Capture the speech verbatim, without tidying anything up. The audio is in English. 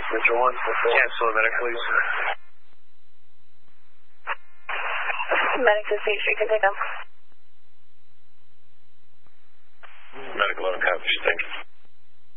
Central one. Cancel a medic, please. Medic to C Street, can take them. Medical, I don't have. Thank you.